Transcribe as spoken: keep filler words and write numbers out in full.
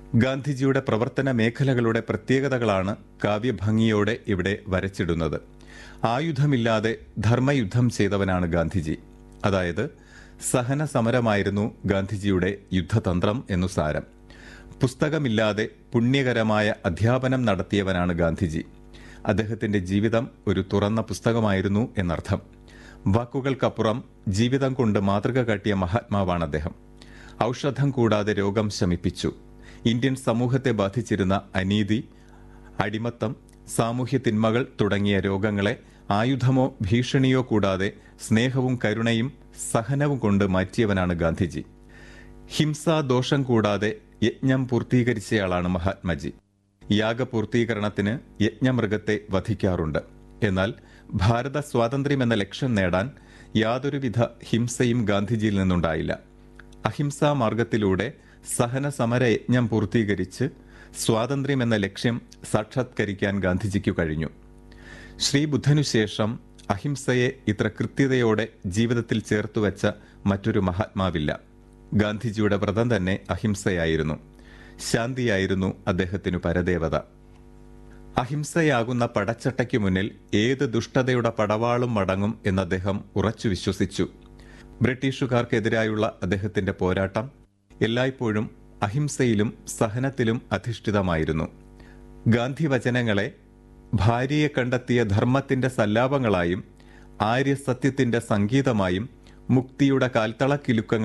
ഗാന്ധിജിയുടെ പ്രവർത്തന മേഖലകളുടെ പ്രത്യേകതകളാണ് കാവ്യഭംഗിയോടെ ഇവിടെ വരച്ചിടുന്നത്. ആയുധമില്ലാതെ ധർമ്മയുദ്ധം ചെയ്തവനാണ് ഗാന്ധിജി. അതായത് സഹന സമരമായിരുന്നു ഗാന്ധിജിയുടെ യുദ്ധതന്ത്രം എന്നു സാരം. പുസ്തകമില്ലാതെ പുണ്യകരമായ അധ്യാപനം നടത്തിയവനാണ് ഗാന്ധിജി. അദ്ദേഹത്തിന്റെ ജീവിതം ഒരു തുറന്ന പുസ്തകമായിരുന്നു എന്നർത്ഥം. വാക്കുകൾക്കപ്പുറം ജീവിതം കൊണ്ട് മാതൃക കാട്ടിയ മഹാത്മാവാണ് അദ്ദേഹം. ഔഷധം കൂടാതെ രോഗം ശമിപ്പിച്ചു. ഇന്ത്യൻ സമൂഹത്തെ ബാധിച്ചിരുന്ന അനീതി, അടിമത്തം, സാമൂഹ്യ തിന്മകൾ തുടങ്ങിയ രോഗങ്ങളെ ആയുധമോ ഭീഷണിയോ കൂടാതെ സ്നേഹവും കരുണയും സഹനവും കൊണ്ട് മാറ്റിയവനാണ് ഗാന്ധിജി. ഹിംസാദോഷം കൂടാതെ യജ്ഞം പൂർത്തീകരിച്ചയാളാണ് മഹാത്മജി. യാഗപൂർത്തീകരണത്തിന് യജ്ഞമൃഗത്തെ വധിക്കാറുണ്ട്. എന്നാൽ ഭാരത സ്വാതന്ത്ര്യം എന്ന ലക്ഷ്യം നേടാൻ യാതൊരുവിധ ഹിംസയും ഗാന്ധിജിയിൽ നിന്നുണ്ടായില്ല. അഹിംസാ മാർഗത്തിലൂടെ സഹന സമര യജ്ഞം പൂർത്തീകരിച്ച് സ്വാതന്ത്ര്യം എന്ന ലക്ഷ്യം സാക്ഷാത്കരിക്കാൻ ഗാന്ധിജിക്കു കഴിഞ്ഞു. ശ്രീബുദ്ധനു ശേഷം അഹിംസയെ ഇത്ര കൃത്യതയോടെ ജീവിതത്തിൽ ചേർത്തുവെച്ച മറ്റൊരു മഹാത്മാവില്ല. ഗാന്ധിജിയുടെ വ്രതം തന്നെ അഹിംസയായിരുന്നു. ശാന്തിയായിരുന്നു അദ്ദേഹത്തിനു പരദേവത. അഹിംസയാകുന്ന പടച്ചട്ടയ്ക്കു മുന്നിൽ ഏത് ദുഷ്ടതയുടെ പടവാളും മടങ്ങും എന്ന് അദ്ദേഹം ഉറച്ചു വിശ്വസിച്ചു. ബ്രിട്ടീഷുകാർക്കെതിരായുള്ള അദ്ദേഹത്തിന്റെ പോരാട്ടം എല്ലായ്പ്പോഴും അഹിംസയിലും സഹനത്തിലും അധിഷ്ഠിതമായിരുന്നു. ഗാന്ധി വചനങ്ങളെ ഭാര്യയെ കണ്ടെത്തിയ ധർമ്മത്തിന്റെ സല്ലാപങ്ങളായും ആര്യസത്യത്തിന്റെ സംഗീതമായും മുക്തിയുടെ കാൽത്തളക്കിലുക്കങ്ങൾ